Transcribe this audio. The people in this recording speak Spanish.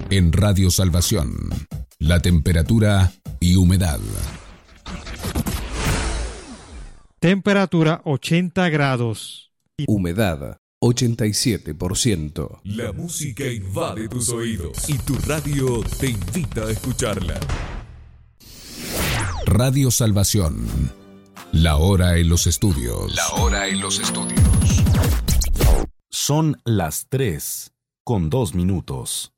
En Radio Salvación, la temperatura y humedad. Temperatura 80 grados. Humedad 87%. La música invade tus oídos y tu radio te invita a escucharla. Radio Salvación. La hora en los estudios. La hora en los estudios. Son las 3:02.